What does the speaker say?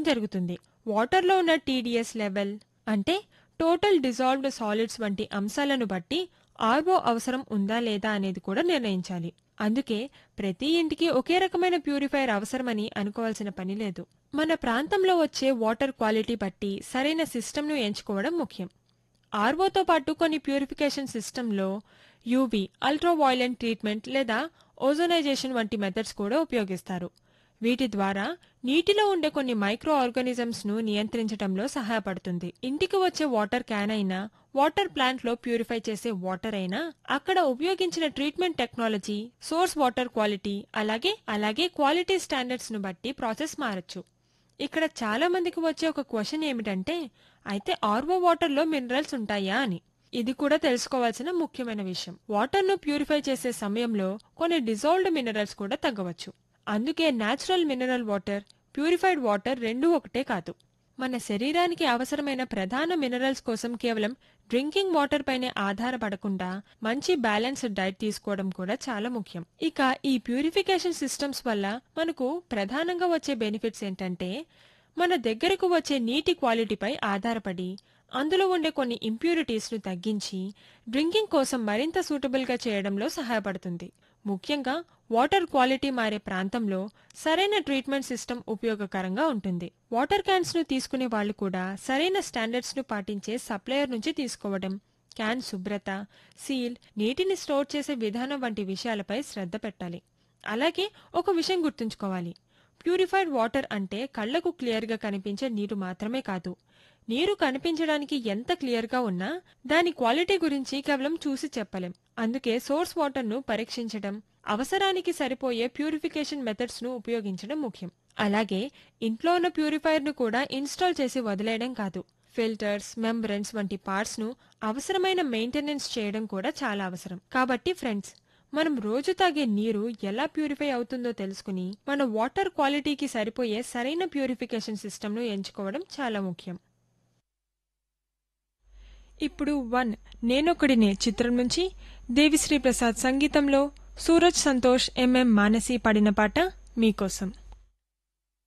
జరుగుతుంది. వాటర్లో ఉన్న టీడీఎస్ లెవెల్ అంటే టోటల్ డిజాల్వ్డ్ సాలిడ్స్ వంటి అంశాలను బట్టి ఆర్ఓ అవసరం ఉందా లేదా అనేది కూడా నిర్ణయించాలి. అందుకే ప్రతి ఇంటికి ఒకే రకమైన ప్యూరిఫైయర్ అవసరమని అనుకోవాల్సిన పని లేదు. మన ప్రాంతంలో వచ్చే వాటర్ క్వాలిటీ బట్టి సరైన సిస్టమ్ను ఎంచుకోవడం ముఖ్యం. ఆర్ఓతో పాటు కొన్ని ప్యూరిఫికేషన్ సిస్టంలో యూవీ అల్ట్రావైలెంట్ ట్రీట్మెంట్ లేదా ఓజోనైజేషన్ వంటి మెథడ్స్ కూడా ఉపయోగిస్తారు. వీటి ద్వారా నీటిలో ఉండే కొన్ని మైక్రో ఆర్గానిజమ్స్ ను నియంత్రించడంలో సహాయపడుతుంది. ఇంటికి వచ్చే వాటర్ క్యాన్ అయినా, వాటర్ ప్లాంట్ లో ప్యూరిఫై చేసే వాటర్ అయినా, అక్కడ ఉపయోగించిన treatment technology, source water quality అలాగే క్వాలిటీ స్టాండర్డ్స్ ను బట్టి ప్రాసెస్ మారచ్చు. ఇక్కడ చాలా మందికి వచ్చే ఒక క్వశ్చన్ ఏమిటంటే, అయితే ఆర్ఓ వాటర్ లో మినరల్స్ ఉంటాయా అని. ఇది కూడా తెలుసుకోవాల్సిన ముఖ్యమైన విషయం. వాటర్ ను ప్యూరిఫై చేసే సమయంలో కొన్ని డిజాల్వ్డ్ మినరల్స్ కూడా తగ్గవచ్చు. అందుకే natural mineral water, purified water రెండూ ఒకటే కాదు. మన శరీరానికి అవసరమైన ప్రధాన మినరల్స్ కోసం కేవలం డ్రింకింగ్ వాటర్ పైనే ఆధారపడకుండా మంచి బ్యాలెన్స్డ్ డైట్ తీసుకోవడం కూడా చాలా ముఖ్యం. ఇక ఈ ప్యూరిఫికేషన్ సిస్టమ్స్ వల్ల మనకు ప్రధానంగా వచ్చే బెనిఫిట్స్ ఏంటంటే, మన దగ్గరకు వచ్చే నీటి క్వాలిటీపై ఆధారపడి అందులో ఉండే కొన్ని ఇంప్యూరిటీస్ ను తగ్గించి డ్రింకింగ్ కోసం మరింత సూటబుల్ గా చేయడంలో సహాయపడుతుంది. ముఖ్యంగా వాటర్ క్వాలిటీ మారే ప్రాంతంలో సరైన ట్రీట్మెంట్ సిస్టమ్ ఉపయోగకరంగా ఉంటుంది. వాటర్ క్యాన్స్ ను తీసుకునే వాళ్లు కూడా సరైన స్టాండర్డ్స్ ను పాటించే సప్లయర్ నుంచి తీసుకోవడం, క్యాన్ శుభ్రత, సీల్, నీటిని స్టోర్ చేసే విధానం వంటి విషయాలపై శ్రద్ధ పెట్టాలి. అలాగే ఒక విషయం గుర్తుంచుకోవాలి, ప్యూరిఫైడ్ వాటర్ అంటే కళ్లకు క్లియర్ గా కనిపించే నీరు మాత్రమే కాదు. నీరు కనిపించడానికి ఎంత క్లియర్ గా ఉన్నా దాని క్వాలిటీ గురించి కేవలం చూసి చెప్పలేం. అందుకే సోర్స్ వాటర్ ను పరీక్షించడం, అవసరానికి సరిపోయే ప్యూరిఫికేషన్ మెథడ్స్ ను ఉపయోగించడం ముఖ్యం. అలాగే ఇంట్లో ఉన్న ప్యూరిఫైయర్ ను కూడా ఇన్స్టాల్ చేసి వదిలేయడం కాదు. ఫిల్టర్స్, మెంబ్రెన్స్ వంటి పార్ట్స్ ను అవసరమైన మెయింటెనెన్స్ చేయడం కూడా చాలా అవసరం. కాబట్టి ఫ్రెండ్స్, మనం రోజు తాగే నీరు ఎలా ప్యూరిఫై అవుతుందో తెలుసుకుని మన వాటర్ క్వాలిటీకి సరిపోయే సరైన ప్యూరిఫికేషన్ సిస్టమ్ ను ఎంచుకోవడం చాలా ముఖ్యం. ఇప్పుడు 1 నేనొకడినే చిత్రం నుంచి దేవిశ్రీ ప్రసాద్ సంగీతంలో సూరజ్ సంతోష్, ఎంఎం మానసి పాడిన పాట మీకోసం.